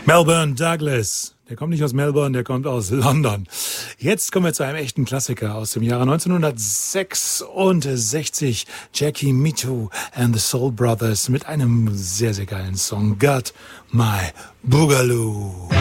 Melbourne Douglas. Der kommt nicht aus Melbourne, der kommt aus London. Jetzt kommen wir zu einem echten Klassiker aus dem Jahre 1966. Jackie Mittoo and the Soul Brothers mit einem sehr, sehr geilen Song. Got My Boogaloo.